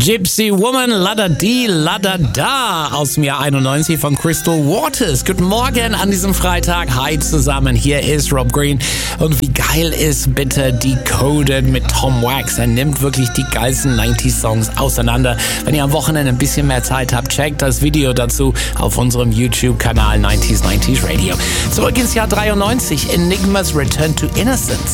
Gypsy Woman, Lada Di, Lada Da aus dem Jahr 91 von Crystal Waters. Guten Morgen an diesem Freitag. Hi zusammen, hier ist Rob Green. Und wie geil ist bitte Decoded mit Tom Wax. Er nimmt wirklich die geilsten 90s-Songs auseinander. Wenn ihr am Wochenende ein bisschen mehr Zeit habt, checkt das Video dazu auf unserem YouTube-Kanal 90s Radio. Zurück ins Jahr 93, Enigma's Return to Innocence.